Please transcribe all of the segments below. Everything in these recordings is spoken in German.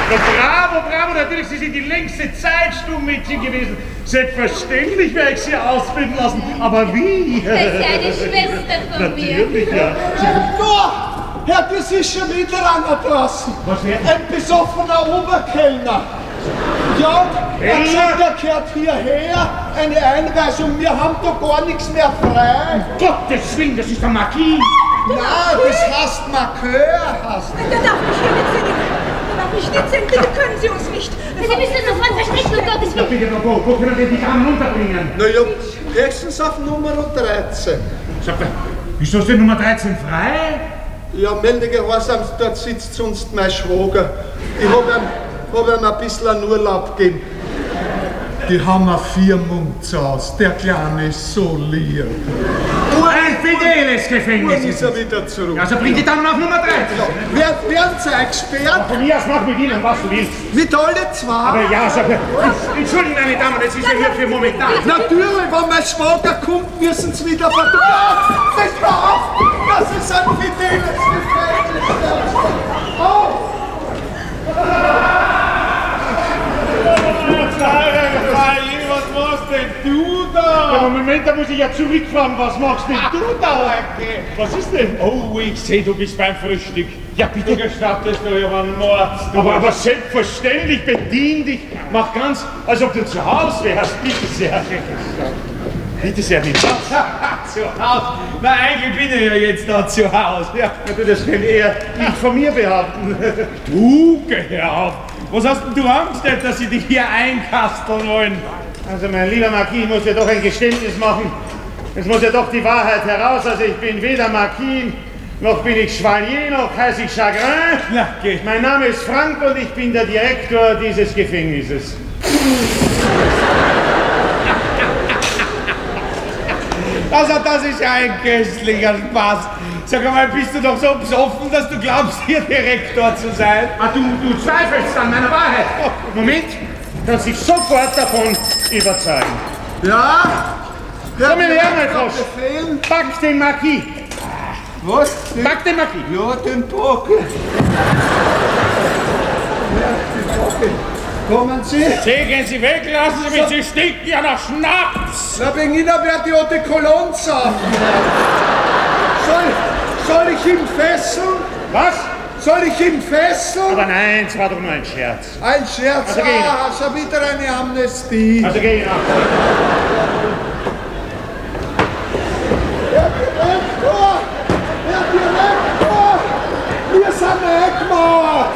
Bravo, bravo, natürlich, Sie sind die längste Zeit Stummmädchen gewesen. Selbstverständlich werde ich Sie ausbilden lassen, aber wie? Das ist ja eine Schwester von mir. Natürlich, ja. Herr, das ist schon wieder einer draußen. Was wäre? Ein besoffener Oberkellner. Ja, er hat gesagt, er gehört hierher. Eine Einweisung, wir haben doch gar nichts mehr frei. Gottes Willen, das ist der Marquis. Nein, das heißt Markeur. Der darf mich hier nicht sehen. Der darf mich nicht sehen. Bitte können Sie uns nicht. Sie müssen sofort verstecken, um Gottes Ja, Willen. bitte, wo können wir die Damen unterbringen? Naja, höchstens auf Nummer 13. Sagt er, wieso ist denn Nummer 13 frei? Ja, melde Gehorsam, dort sitzt sonst mein Schwager. Ich hab ihm ein bisschen einen Urlaub gegeben. Die haben eine Firmung zu Hause. Der Kleine ist so lieb. Ein fideles Nun Gefängnis. ist er wieder zurück. Also bring die Damen auf Nummer 13. Werden Sie eingesperrt? Von mir aus mach mit Ihnen, was du willst. Mit alle zwei? Aber ja, sag mal, entschuldigen, meine Damen, das ist ja hier für momentan. Natürlich, wenn mein Schwager kommt, müssen Sie wieder vertrauen. Das ist ein fideles Gefängnis. Oh! Was machst denn du da? Aber Moment, da muss ich ja zurückfragen, was machst denn du da? Was ist denn? Oh, ich sehe, du bist beim Frühstück. Ja, bitte gestattest du über einen Mord. Aber selbstverständlich, bedien dich. Mach ganz, als ob du zu Hause wärst. Bitte sehr. Bitte sehr, bitte. Zu Hause? Na, eigentlich bin ich ja jetzt da zu Hause. Ja. Du, das kann eher ich von mir behaupten. Du, geh auf. Was hast denn du Angst, dass sie dich hier einkasteln wollen? Also, mein lieber Marquis, ich muss ja doch ein Geständnis machen. Es muss ja doch die Wahrheit heraus. Also, ich bin weder Marquis, noch bin ich Chevalier, noch heiße ich Chagrin. Na, geh. Mein Name ist Frank und ich bin der Direktor dieses Gefängnisses. Also, das ist ja ein köstlicher Spaß. Sag mal, bist du doch so besoffen, dass du glaubst, hier Direktor zu sein? Ah, du zweifelst an meiner Wahrheit. Moment, du kannst dich sofort davon überzeugen. Ja? Komm her, mein Frosch. Befehl. Pack den Marquis. Was? Pack den Marquis. Ja, den Pockel. Ja, den Pockel. Kommen Sie? Gehen Sie weg, lassen Sie mich, Sie stinken ja nach Schnaps! Na, wegen Ihnen wird die Eau de Cologne saufen. Soll ich ihn fesseln? Was? Soll ich ihn fesseln? Aber nein, es war doch nur ein Scherz. Ein Scherz, Also geh schon wieder eine Amnestie. Also geh nach. Herr Direktor! Herr Direktor! Wir sind eingemauert!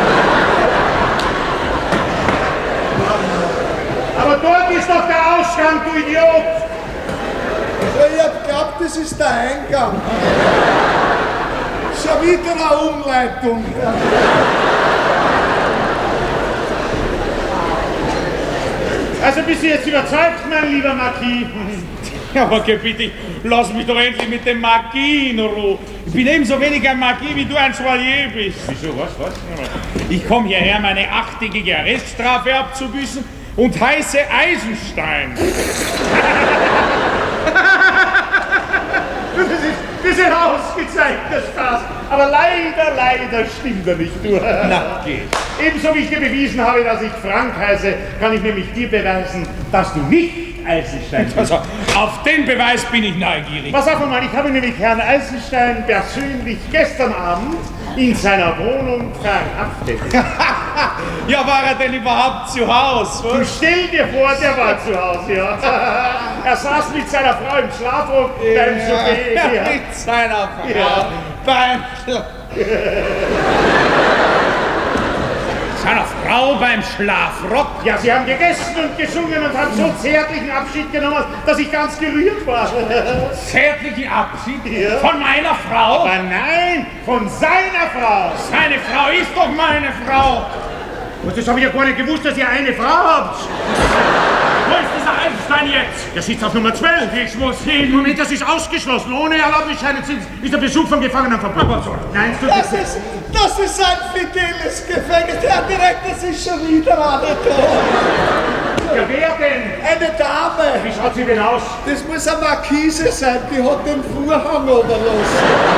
Aber dort ist doch der Ausgang, du Idiot! Ich hab geglaubt, das ist der Eingang. Schon wieder eine Umleitung. Also bist du jetzt überzeugt, mein lieber Marquis? Aber geh bitte, lass mich doch endlich mit dem Marquis in Ruhe. Ich bin ebenso wenig ein Marquis, wie du ein Chevalier bist. Wieso, was? Ich komme hierher, meine 8-tägige Arreststrafe abzubüßen und heiße Eisenstein. Das ist ein ausgezeichnter Spaß. Aber leider stimmt er nicht, du. Na, geh. Ebenso wie ich dir bewiesen habe, dass ich Frank heiße, kann ich nämlich dir beweisen, dass du nicht Eisenstein bist. Also, auf den Beweis bin ich neugierig. Pass auf mal, ich habe nämlich Herrn Eisenstein persönlich gestern Abend in seiner Wohnung verhaftet. Ja, war er denn überhaupt zu Hause? Du stell dir vor, der war zu Hause, ja. Er saß mit seiner Frau im Schlafrock beim Souper. Ja, Ja. mit seiner Frau. Ja. Seiner Frau beim Schlafrock? Ja, sie haben gegessen und gesungen und haben so zärtlichen Abschied genommen, dass ich ganz gerührt war. Zärtlichen Abschied? Ja. Von meiner Frau? Aber nein, von seiner Frau. Seine Frau ist doch meine Frau. Und das habe ich ja gar nicht gewusst, dass ihr eine Frau habt. Wo ist dieser Eisenstein jetzt? Der sitzt auf Nummer 12. Ich muss hin. Moment, das ist ausgeschlossen. Ohne Erlaubnisschein ist der Besuch von Gefangenen verboten. Nein, es tut Das ist ein fideles Gefängnis. Herr Direktor, das ist schon wieder eine da. Ja, wer denn? Eine Dame. Wie schaut sie denn aus? Das muss eine Markise sein. Die hat den Vorhang oberlassen.